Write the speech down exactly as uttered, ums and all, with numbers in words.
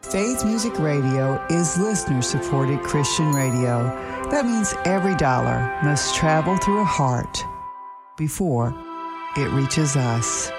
Faith Music Radio is listener-supported Christian radio. That means every dollar must travel through a heart before it reaches us.